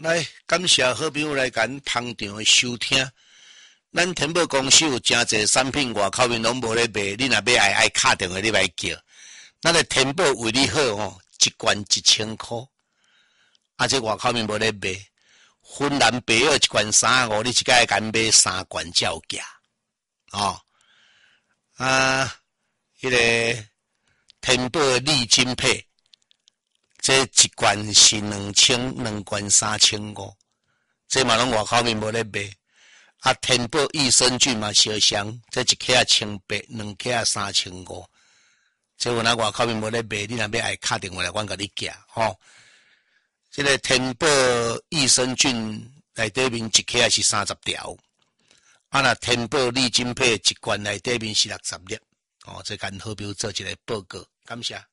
来，感谢好朋友来咱捧场的收听。咱天宝公司有真侪产品，外口面拢无咧卖，你若要爱敲电话你来叫。咱个天宝为你好哦，一罐1000块，啊，这外口面无咧卖。芬兰白药一罐35，你一个敢买3罐才有价哦。啊，迄个天宝利金配。这一罐是2000，两罐3500，这嘛拢外口面无咧卖。啊，天宝益生菌嘛烧香，这一克1800，两克3500，这有哪外口面无咧卖？你若要爱打电话来，阮甲你寄吼。这个天宝益生菌内底面一克是30条，啊，那天宝利金配一罐内底面是60粒，哦，这跟好朋友做一个报告，感谢。